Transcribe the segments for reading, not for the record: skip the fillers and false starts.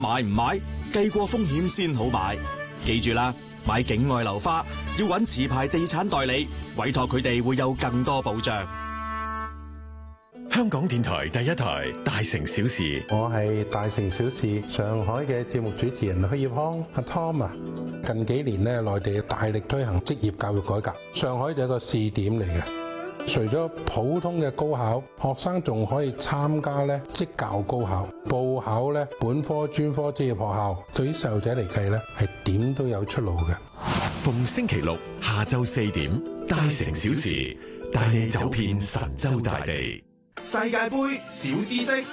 買唔買？計過風險先好買。記住啦，買境外樓花要揾持牌地產代理，委託佢哋會有更多保障。 香港電台第一台《大城小事》， 我係《大城小事》上海嘅節目主持人許業康阿 Tom 啊。近幾年咧，內地大力推行職業教育改革，上海就係一個試點嚟嘅。除咗普通嘅高考，學生仲可以參加咧職教高考，報考咧本科、專科職業學校。對於細路仔嚟計咧，係點都有出路嘅。 逢星期六下晝4點，《大城小事》帶你走遍神州大地。 世界盃小知識。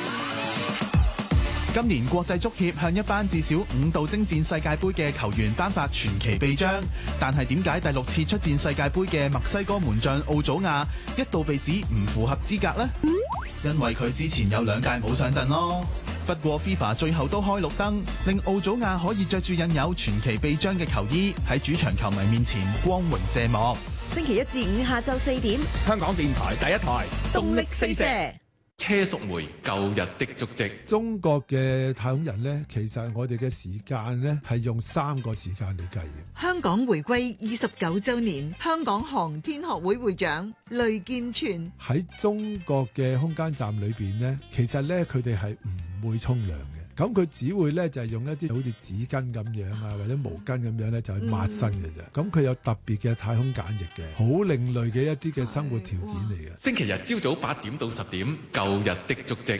今年國際足協向一班至少5度征戰世界盃嘅球員頒發傳奇臂章，但係點解第6次出戰世界盃嘅墨西哥門將奧祖亞一度被指唔符合資格呢？因為佢之前有2屆冇上陣咯。不過 FIFA 最後都開綠燈，令奧祖亞可以着住印有傳奇臂章嘅球衣喺主場球迷面前光榮謝幕。 星期1至5下晝4點， 香港電台第一台動力四射。 車淑梅舊日的足跡。 中國嘅太空人呢，其實我哋嘅時間呢係用3個時間嚟計嘅。 香港回歸29週年，香港航天學會會長雷建全喺中國嘅空間站裏邊呢，其實呢，佢哋係唔會沖涼嘅。咁佢只會咧就係用一啲好似紙巾咁樣啊，或者毛巾咁樣咧，就去抹身嘅啫。咁佢有特別嘅太空梘液嘅，好另類嘅一啲嘅生活條件嚟嘅。 星期日朝早8點到10點，舊日的足跡。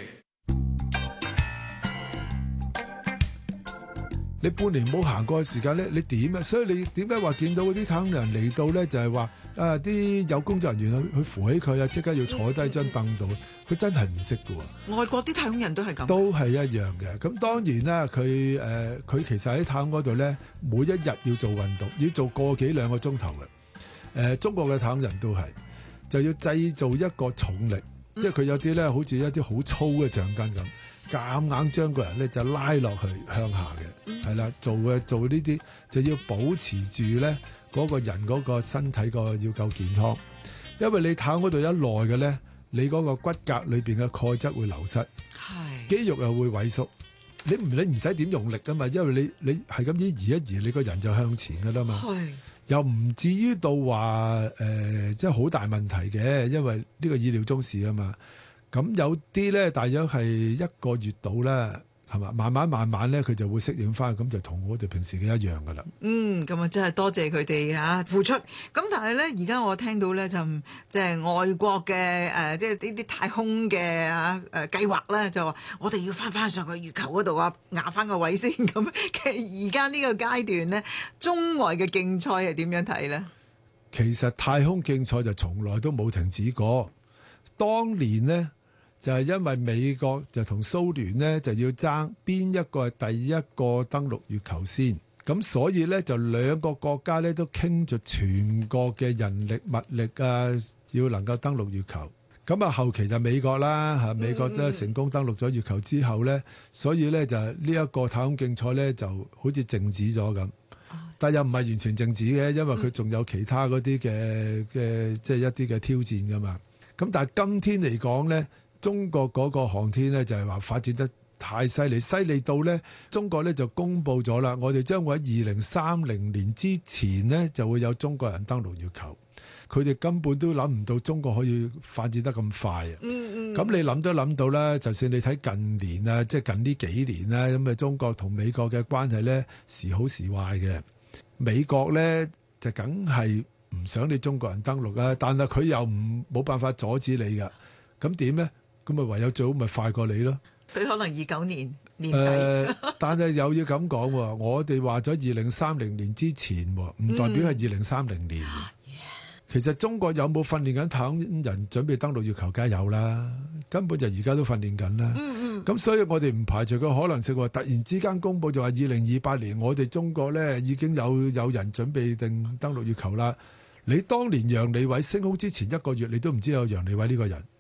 你半年冇行過嘅時間咧，你點啊？所以你點解話見到嗰啲太空人嚟到咧，就係話啊啲有工作人員去扶起佢啊，即刻要坐低張凳度，佢真係唔識㗎喎。 外國啲太空人都係咁， 都係一樣嘅。咁當然啦，佢其實喺太空嗰度咧，每一日要做運動，要做個幾2個鐘頭嘅。中國嘅太空人都係就要製造一個重力，即係佢有啲咧好似一啲好粗嘅橡筋咁。夾硬將個人咧就拉落去向下嘅，係啦，做呢啲就要保持住咧嗰個人嗰個身體個要夠健康，因為你躺嗰度一耐嘅咧，你嗰個骨骼裏邊嘅鈣質會流失，肌肉又會萎縮，你唔使點用力噶嘛，因為你係咁移一移，你個人就向前噶啦嘛，又唔至於到話即係好大問題嘅，因為呢個意料中事啊嘛。咁有啲咧，大約係1個月到啦，係嘛？慢慢咧，佢就會適應翻，咁就同我哋平時嘅一樣噶啦。 咁啊，真係多謝佢哋嚇付出。咁但係咧，而家我聽到咧就即係外國嘅即係呢啲太空嘅計劃咧，就話我哋要翻上去月球嗰度啊，壓翻個位先。咁而家呢個階段咧，中外嘅競賽係點樣睇咧？ 其實太空競賽就從來都冇停止過。當年呢，就係因為美國就同蘇聯呢就要爭邊一個係第一個登陸月球先，咁所以呢，就2個國家呢都傾咗全國嘅人力物力啊，要能夠登陸月球。咁啊後期就美國啦嚇，美國真係成功登陸咗月球之後呢，所以呢，就呢一個太空競賽呢就好似靜止咗咁，但又唔係完全靜止嘅，因為佢仲有其他嗰啲嘅即係一啲嘅挑戰噶嘛。咁但係今天嚟講呢，中國嗰個航天呢，就係話發展得太犀利到呢，中國呢就公布咗啦，我哋將會喺2030年之前呢就會有中國人登陸月球。佢哋根本都諗唔到中國可以發展得咁快啊！咁你諗都諗到啦，就算你睇近年啊，即係近呢幾年啦，咁啊中國同美國嘅關係呢，時好時壞嘅。美國呢，就梗係唔想你中國人登陸啊，但係佢又冇辦法阻止你㗎，咁點呢？咁咪唯有最好咪快過你咯。 佢可能29年底， 但係又要咁講喎，我哋話咗2030年之前喎，唔代表係2030年。其實中國有冇訓練緊太空人準備登陸月球？梗係有啦，根本就而家都訓練緊啦。咁所以我哋唔排除個可能性話，突然之間公佈就話2028年我哋中國呢已經有人準備定登陸月球啦。你當年楊利偉升空之前1個月，你都唔知有楊利偉呢個人。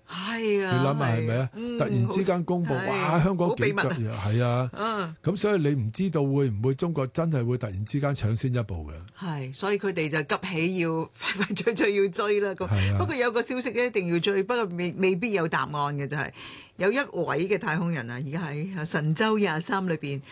係啊， 你諗下係咪啊？突然之間公佈，哇！香港幾隻係啊，咁所以你唔知道會唔會中國真係會突然之間搶先一步嘅？ 係，所以佢哋就急起要快快脆脆要追啦。咁不過有個消息一定要追，不過未必有答案嘅就係、有一位嘅太空人啊，而家喺神舟23裏邊